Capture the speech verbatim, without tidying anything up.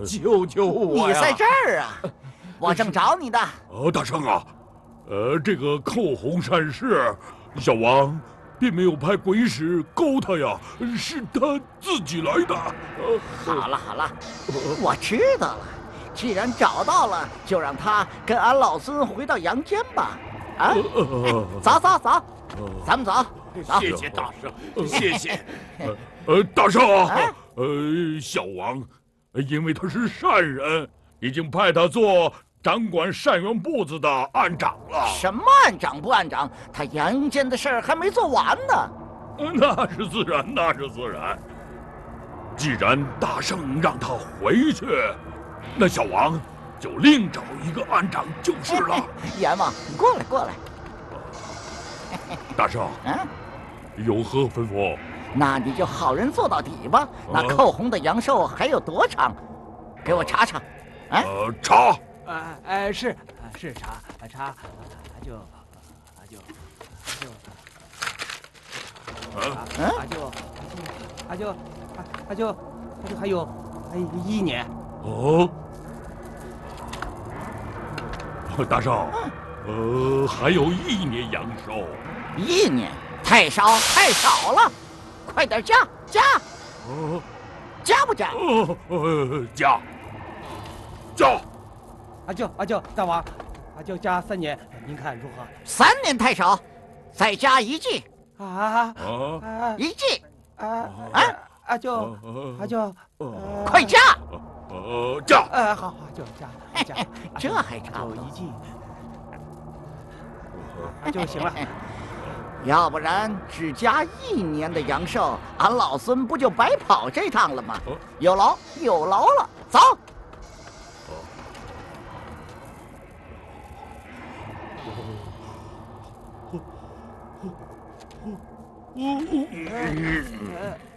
救救我呀！ 你在这儿啊，我正找你呢。 呃，大圣啊，呃，这个寇洪善事，小王并没有派鬼使勾他呀，是他自己来的。呃、 好了好了，我知道了。既然找到了，就让他跟俺老孙回到阳间吧。啊，哎走走走，咱们走。走谢谢大圣，谢谢。 呃呃，大圣啊，呃，小王，因为他是善人，已经派他做掌管善缘部子的案长了。 什么案长不案长？他阳间的事儿还没做完呢。 那是自然，那是自然。既然大圣让他回去，那小王就另找一个案长就是了。 阎王，你过来过来。 大圣， 嗯， 有何吩咐？ 那你就好人做到底吧。那寇洪的阳寿还有多长？给我查查。啊， 呃，查。 哎哎，是是查查，就就就。 啊， 他就他就他就他就还有还有一年。 哦，大圣，呃，还有一年阳寿。 一年太少太少了，快点加加。 哦， 加不加？ 哦，呃，加加。 阿舅阿舅，大王，阿舅加三年，您看如何？ 三年太少，再加一季。 啊啊！ 一季啊啊！ 阿舅阿舅， 快加！ 呃，加！ 呃，好好，就加加， 这还差不多一季，就行了。 要不然只加一年的阳寿，俺老孙不就白跑这趟了吗？有劳有劳了，走。 嗯嗯嗯